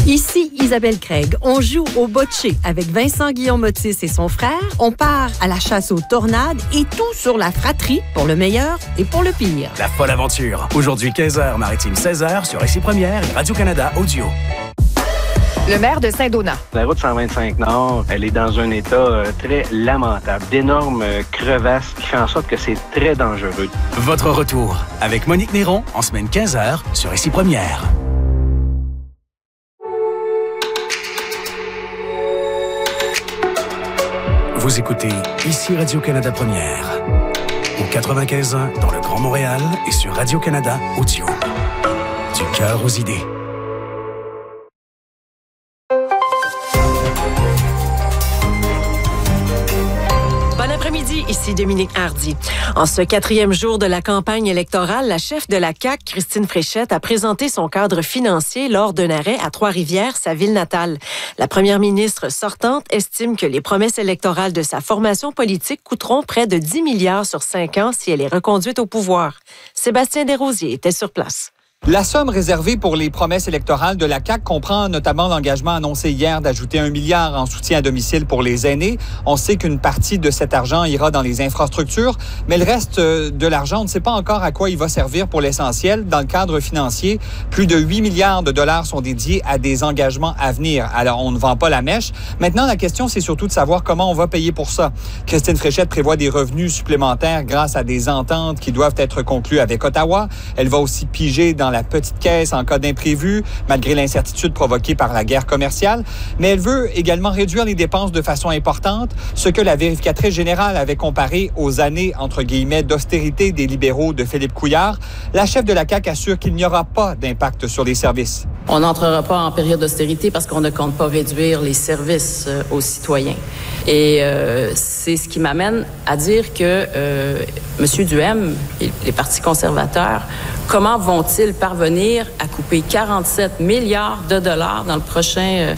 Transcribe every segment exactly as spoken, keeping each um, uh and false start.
Ici Isabelle Craig. On joue au bocce avec Vincent Guillaume-Otis et son frère. On part à la chasse aux tornades et tout sur la fratrie pour le meilleur et pour le pire. La folle aventure. Aujourd'hui quinze heures, Maritime seize heures sur Ici Première et Radio-Canada Audio. Le maire de Saint-Donat. La route cent vingt-cinq Nord, elle est dans un état euh, très lamentable. D'énormes euh, crevasses qui font en sorte que c'est très dangereux. Votre retour avec Monique Néron en semaine quinze heures sur Ici Première. Vous écoutez Ici Radio-Canada Première. Au quatre-vingt-quinze ans dans le Grand Montréal et sur Radio-Canada Audio. Du cœur aux idées. Bon après-midi, ici Dominique Hardy. En ce quatrième jour de la campagne électorale, la chef de la C A Q, Christine Fréchette, a présenté son cadre financier lors d'un arrêt à Trois-Rivières, sa ville natale. La première ministre sortante estime que les promesses électorales de sa formation politique coûteront près de dix milliards sur cinq ans si elle est reconduite au pouvoir. Sébastien Desrosiers était sur place. La somme réservée pour les promesses électorales de la C A Q comprend notamment l'engagement annoncé hier d'ajouter un milliard en soutien à domicile pour les aînés. On sait qu'une partie de cet argent ira dans les infrastructures, mais le reste de l'argent, on ne sait pas encore à quoi il va servir pour l'essentiel. Dans le cadre financier, plus de huit milliards de dollars sont dédiés à des engagements à venir. Alors, on ne vend pas la mèche. Maintenant, la question, c'est surtout de savoir comment on va payer pour ça. Christine Fréchette prévoit des revenus supplémentaires grâce à des ententes qui doivent être conclues avec Ottawa. Elle va aussi piger dans la petite caisse en cas d'imprévu, malgré l'incertitude provoquée par la guerre commerciale. Mais elle veut également réduire les dépenses de façon importante, ce que la vérificatrice générale avait comparé aux années, entre guillemets, d'austérité des libéraux de Philippe Couillard. La chef de la C A Q assure qu'il n'y aura pas d'impact sur les services. On n'entrera pas en période d'austérité parce qu'on ne compte pas réduire les services euh, aux citoyens. Et euh, c'est ce qui m'amène à dire que euh, M. Duhem et les partis conservateurs, comment vont-ils parvenir à couper quarante-sept milliards de dollars dans le prochain euh,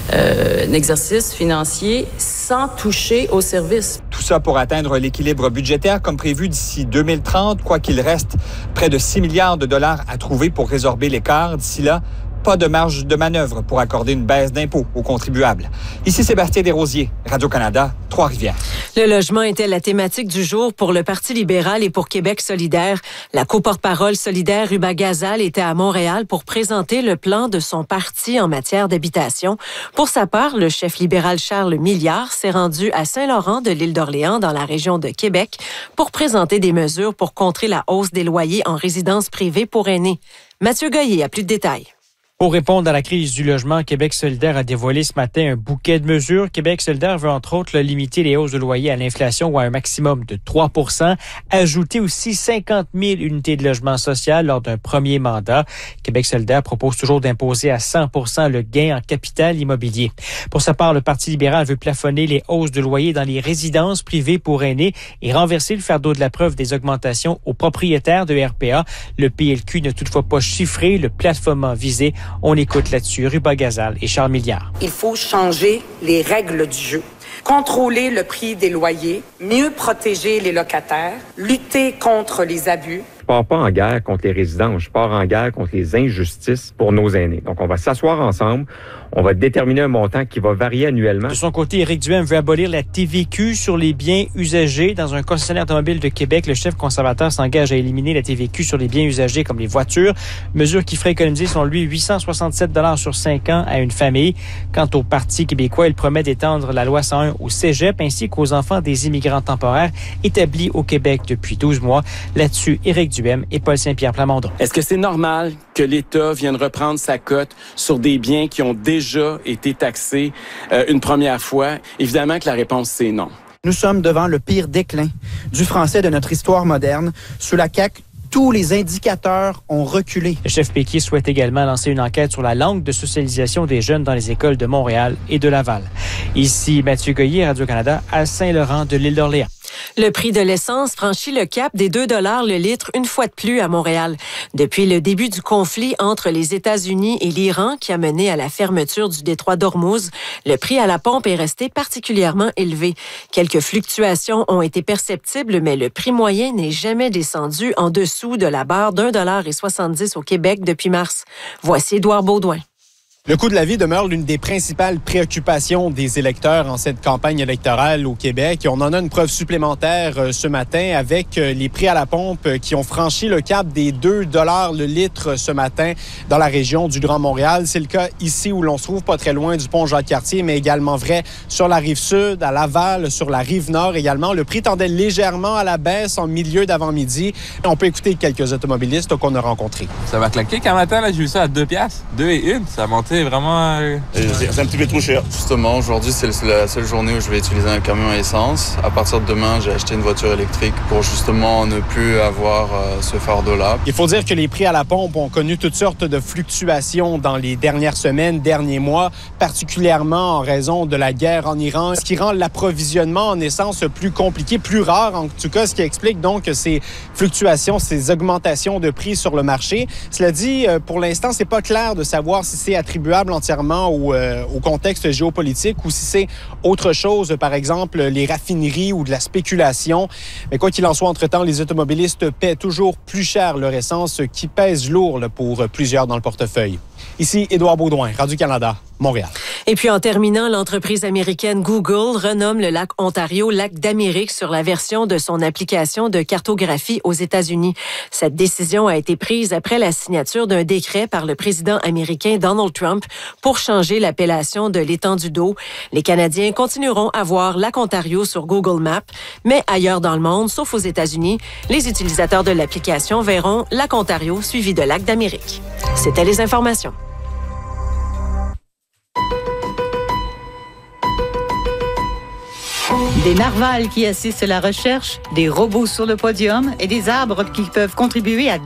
euh, exercice financier sans toucher aux services? Tout ça pour atteindre l'équilibre budgétaire comme prévu d'ici deux mille trente, quoi qu'il reste près de six milliards de dollars à trouver pour résorber l'écart. D'ici là, pas de marge de manœuvre pour accorder une baisse d'impôts aux contribuables. Ici Sébastien Desrosiers, Radio-Canada, Trois-Rivières. Le logement était la thématique du jour pour le Parti libéral et pour Québec solidaire. La co-porte-parole solidaire Ruba Gazal était à Montréal pour présenter le plan de son parti en matière d'habitation. Pour sa part, le chef libéral Charles Milliard s'est rendu à Saint-Laurent de l'île d'Orléans dans la région de Québec pour présenter des mesures pour contrer la hausse des loyers en résidence privée pour aînés. Mathieu Goyer a plus de détails. Pour répondre à la crise du logement, Québec solidaire a dévoilé ce matin un bouquet de mesures. Québec solidaire veut entre autres limiter les hausses de loyer à l'inflation ou à un maximum de trois pour cent, ajouter aussi cinquante mille unités de logement social lors d'un premier mandat. Québec solidaire propose toujours d'imposer à cent pour cent le gain en capital immobilier. Pour sa part, le Parti libéral veut plafonner les hausses de loyer dans les résidences privées pour aînés et renverser le fardeau de la preuve des augmentations aux propriétaires de R P A. Le P L Q n'a toutefois pas chiffré le plafonnement visé. On écoute là-dessus Ruba Gazal et Charles Milliard. Il faut changer les règles du jeu, contrôler le prix des loyers, mieux protéger les locataires, lutter contre les abus. Je pars pas en guerre contre les résidents, je pars en guerre contre les injustices pour nos aînés. Donc, on va s'asseoir ensemble, on va déterminer un montant qui va varier annuellement. De son côté, Éric Duhem veut abolir la T V Q sur les biens usagés. Dans un concessionnaire automobile de Québec, le chef conservateur s'engage à éliminer la T V Q sur les biens usagés comme les voitures, mesure qui ferait économiser, selon lui, huit cent soixante-sept dollars sur cinq ans à une famille. Quant au Parti québécois, il promet d'étendre la loi cent un au cégep ainsi qu'aux enfants des immigrants temporaires établis au Québec depuis douze mois. Là-dessus, Éric Duhem et Paul Saint-Pierre Plamondon. Est-ce que c'est normal que l'État vienne reprendre sa cote sur des biens qui ont déjà été taxés euh, une première fois? Évidemment que la réponse, c'est non. Nous sommes devant le pire déclin du français de notre histoire moderne. Sous la C A Q, tous les indicateurs ont reculé. Le chef Péquier souhaite également lancer une enquête sur la langue de socialisation des jeunes dans les écoles de Montréal et de Laval. Ici Mathieu Goyer, Radio-Canada, à Saint-Laurent de l'île d'Orléans. Le prix de l'essence franchit le cap des deux dollars le litre une fois de plus à Montréal. Depuis le début du conflit entre les États-Unis et l'Iran qui a mené à la fermeture du détroit d'Ormuz, le prix à la pompe est resté particulièrement élevé. Quelques fluctuations ont été perceptibles, mais le prix moyen n'est jamais descendu en dessous de la barre d'un dollar et soixante-dix au Québec depuis mars. Voici Édouard Baudouin. Le coût de la vie demeure l'une des principales préoccupations des électeurs en cette campagne électorale au Québec. Et on en a une preuve supplémentaire euh, ce matin avec euh, les prix à la pompe euh, qui ont franchi le cap des deux dollars le litre ce matin dans la région du Grand Montréal. C'est le cas ici où l'on se trouve pas très loin du pont Jacques-Cartier, mais également vrai sur la rive sud, à Laval, sur la rive nord également. Le prix tendait légèrement à la baisse en milieu d'avant-midi. On peut écouter quelques automobilistes qu'on a rencontrés. Ça va claquer qu'un matin, là, j'ai vu ça à deux piastres, deux et une. Ça a monté vraiment... Euh... C'est un petit peu trop cher. Justement, aujourd'hui, c'est la seule journée où je vais utiliser un camion à essence. À partir de demain, j'ai acheté une voiture électrique pour justement ne plus avoir euh, ce fardeau-là. Il faut dire que les prix à la pompe ont connu toutes sortes de fluctuations dans les dernières semaines, derniers mois, particulièrement en raison de la guerre en Iran, ce qui rend l'approvisionnement en essence plus compliqué, plus rare en tout cas, ce qui explique donc ces fluctuations, ces augmentations de prix sur le marché. Cela dit, pour l'instant, c'est pas clair de savoir si c'est attribuable entièrement au, euh, au contexte géopolitique ou si c'est autre chose, par exemple les raffineries ou de la spéculation. Mais quoi qu'il en soit, entre-temps, les automobilistes paient toujours plus cher leur essence, ce qui pèse lourd là, pour plusieurs dans le portefeuille. Ici, Édouard Baudouin, Radio-Canada, Montréal. Et puis en terminant, l'entreprise américaine Google renomme le lac Ontario lac d'Amérique sur la version de son application de cartographie aux États-Unis. Cette décision a été prise après la signature d'un décret par le président américain Donald Trump pour changer l'appellation de l'étendue d'eau. Les Canadiens continueront à voir lac Ontario sur Google Maps, mais ailleurs dans le monde, sauf aux États-Unis, les utilisateurs de l'application verront lac Ontario suivi de lac d'Amérique. C'était les informations. Des narvals qui assistent à la recherche, des robots sur le podium et des arbres qui peuvent contribuer à